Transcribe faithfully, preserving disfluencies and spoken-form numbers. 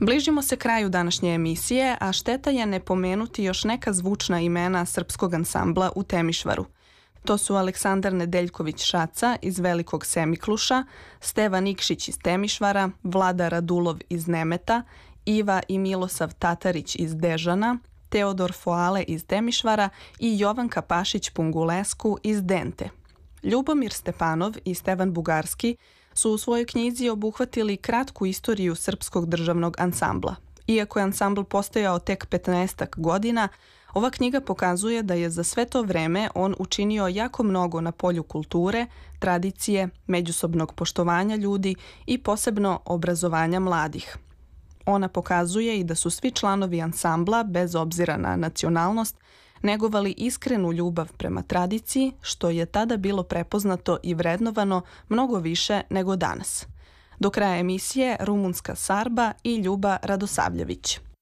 Bližimo se kraju današnje emisije, a šteta je ne pomenuti još neka zvučna imena srpskog ansambla u Temišvaru. To su Aleksandar Nedeljković-Šaca iz Velikog Semikluša, Stevan Nikšić iz Temišvara, Vlada Radulov iz Nemeta, Iva i Milosav Tatarić iz Dežana, Teodor Foale iz Temišvara i Jovanka Pašić-Pungulesku iz Dente. Ljubomir Stepanov i Stevan Bugarski su u svojoj knjizi obuhvatili kratku istoriju srpskog državnog ansambla. Iako je ansambl postojao tek petnaestak godina, ova knjiga pokazuje da je za sve to vreme on učinio jako mnogo na polju kulture, tradicije, međusobnog poštovanja ljudi i posebno obrazovanja mladih. Ona pokazuje i da su svi članovi ansambla, bez obzira na nacionalnost, negovali iskrenu ljubav prema tradiciji, što je tada bilo prepoznato i vrednovano mnogo više nego danas. Do kraja emisije Rumunska Sarba i Ljuba Radosavljević.